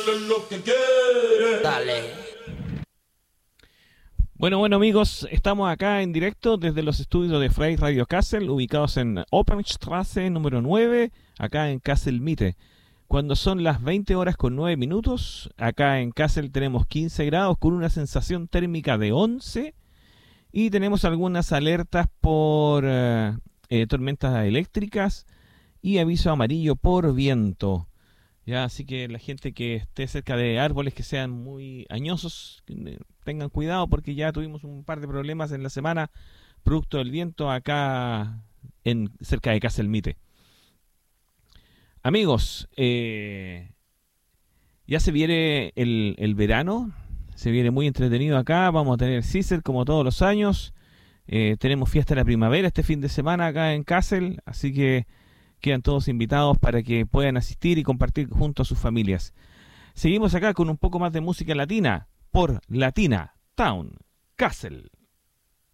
Lo que quiere. Dale. Bueno, amigos, estamos acá en directo desde los estudios de Frei Radio Kassel, ubicados en Opernstraße número 9, acá en Kassel Mitte. Cuando son las 20 horas con 9 minutos, acá en Kassel tenemos 15 grados con una sensación térmica de 11 y tenemos algunas alertas por tormentas eléctricas y aviso amarillo por viento. Ya, así que la gente que esté cerca de árboles que sean muy añosos, tengan cuidado porque ya tuvimos un par de problemas en la semana producto del viento acá cerca de Kassel Mitte. Amigos, ya se viene el verano, se viene muy entretenido acá, vamos a tener Caesar como todos los años, tenemos fiesta de la primavera este fin de semana acá en Kassel, así que quedan todos invitados para que puedan asistir y compartir junto a sus familias. Seguimos acá con un poco más de música latina por Latina Town Kassel.